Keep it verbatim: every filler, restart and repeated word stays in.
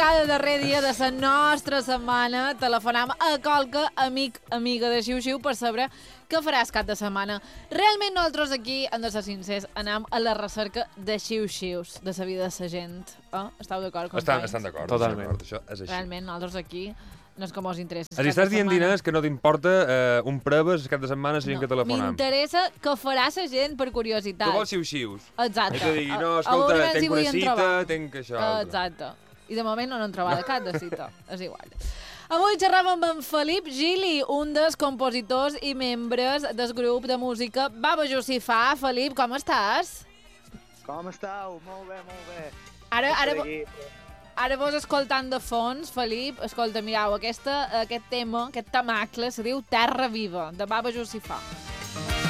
cada darrer dia de la nostra setmana telefonam a qualque amic, amiga de Xiu-Xiu per saber què faràs cap de setmana. Realment nosaltres aquí, hem de ser sincers, anem a la recerca de Xiu-Xius, de la vida de la gent. Eh? Esteu d'acord, companys? Estan, estan d'acord. Totalment. Això és així. Realment, nosaltres aquí no és com us interessa. Si estàs dient diners que no t'importa eh, un preves cap de setmana si no, que telefonam. M'interessa què farà la gent per curiositat. Tu vols xiu-xius. Exacte. I que digui, no, A- a escolta, veure si tenc una volien cita, trobar. tenc això. Uh, exacte. I de moment no n'hem trobat cap de cita. És igual. Avui xerràvem amb en Felip Gili, un dels compositors i membres del grup de música Baba Jussifà. Felip, com estàs? Com esteu? Molt bé, molt bé. Ara, ara, Aquí. ara vos escoltant de fons, Felip, escolta, mireu, aquesta, aquest tema, aquest temacle, se diu Terra Viva, de Baba Jussifà.